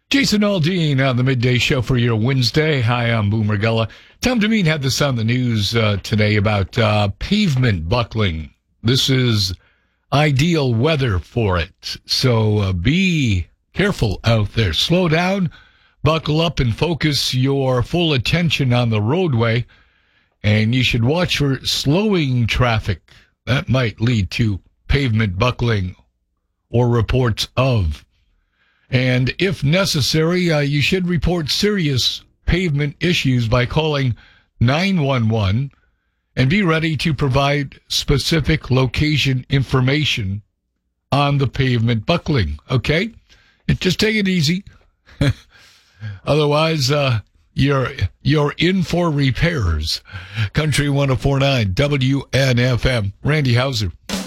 Jason Aldean on the Midday Show for your Wednesday. Hi, I'm Boomer Gullah. Tom Demeen had this on the news today about pavement buckling. This is ideal weather for it. So be careful out there. Slow down, buckle up, and focus your full attention on the roadway. And you should watch for slowing traffic. That might lead to pavement buckling or reports of. And if necessary, you should report serious pavement issues by calling 911 and be ready to provide specific location information on the pavement buckling, okay? And just take it easy. Otherwise, you're in for repairs. Country 104.9 WNFM. Randy Hauser.